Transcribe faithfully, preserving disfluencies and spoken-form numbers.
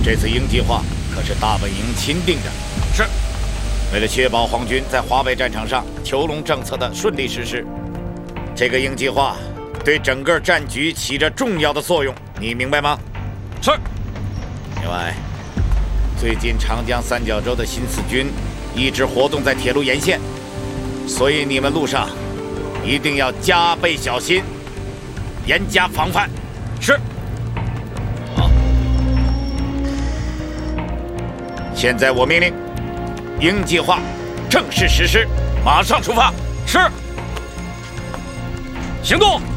这次鹰计划可是大本营钦定的。 是。 为了确保皇军在华北战场上囚笼政策的顺利实施，这个鹰计划对整个战局起着重要的作用，你明白吗？ 是。 另外，最近长江三角洲的新四军一直活动在铁路沿线，所以你们路上一定要加倍小心，严加防范。 是。 好，现在我命令，鹰计划正式实施，马上出发。 是。行动。